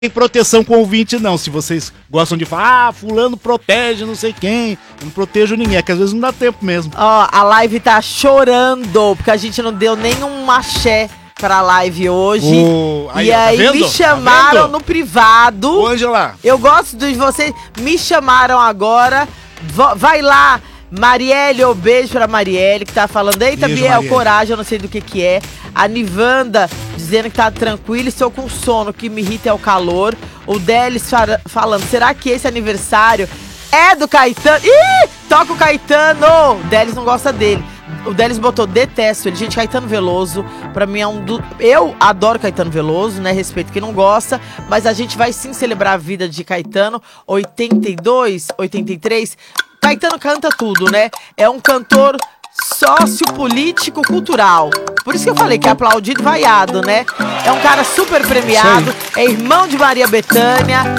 tem proteção com o ouvinte, não. Se vocês gostam de falar, fulano protege não sei quem, eu não protejo ninguém, é que às vezes não dá tempo mesmo. Ó, a live tá chorando, porque a gente não deu nenhum axé pra live hoje. Aí, aí tá me chamaram no privado. Ô, Angela. Eu gosto de vocês, me chamaram agora. Vai lá, Marielle, beijo pra Marielle, que tá falando. Eita, Beijo, Biel, Marielle. coragem, eu não sei do que é. A Nivanda dizendo que tá tranquila, estou com sono, o que me irrita é o calor. O Delis falando, será que esse aniversário é do Caetano? Ih, toca o Caetano! O Delis não gosta dele. O Delis botou, detesto ele. Gente, Caetano Veloso, pra mim é um do... Eu adoro Caetano Veloso, né? Respeito quem não gosta. Mas a gente vai sim celebrar a vida de Caetano. 82, 83. Caetano canta tudo, né? É um cantor sociopolítico cultural. Por isso que eu falei que é aplaudido e vaiado, né? É um cara super premiado. É irmão de Maria Bethânia.